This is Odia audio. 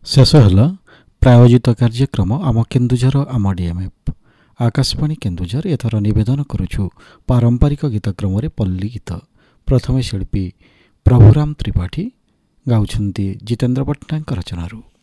ଶେଷ ହେଲା ପ୍ରାୟୋଜିତ କାର୍ଯ୍ୟକ୍ରମ ଆମ କେନ୍ଦୁଝର ଆମ ଡିଏମ୍ଏଫ୍। ଆକାଶବାଣୀ କେନ୍ଦୁଝର ଏଥର ନିବେଦନ କରୁଛୁ ପାରମ୍ପରିକ ଗୀତକ୍ରମରେ ପଲ୍ଲୀ ଗୀତ। ପ୍ରଥମେ ଶିଳ୍ପୀ ପ୍ରଭୁରାମ ତ୍ରିପାଠୀ ଗାଉଛନ୍ତି ଜିତେନ୍ଦ୍ର ପଟ୍ଟନାୟକଙ୍କ ରଚନାରୁ।